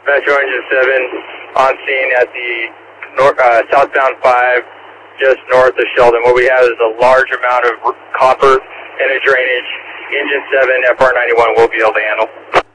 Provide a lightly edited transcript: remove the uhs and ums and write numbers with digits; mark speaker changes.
Speaker 1: Metro Engine 7 on scene at the southbound 5, just north of Sheldon. What we have is a large amount of copper in a drainage. Engine 7 FR91 will be able to handle.